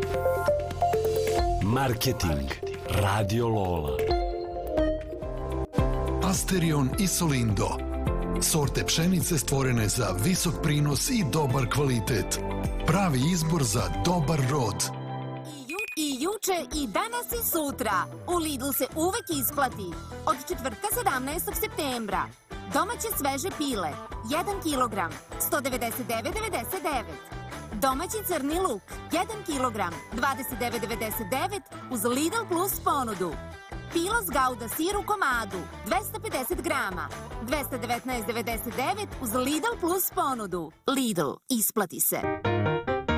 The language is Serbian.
Marketing Radio Lola. Asterion i Solindo. Sorte pšenice stvorene za visok prinos i dobar kvalitet. Pravi izbor za dobar rod. I juče, i danas i sutra. U Lidl se uvek isplati. Od četvrtka 17. septembra. Domaće sveže pile, 1 kilogram, 199,99. Domaći crni luk, 1 kilogram, 29,99 uz Lidl Plus ponudu. Pilos Gouda sir u komadu, 250 grama, 219,99 uz Lidl Plus ponudu. Lidl, isplati se.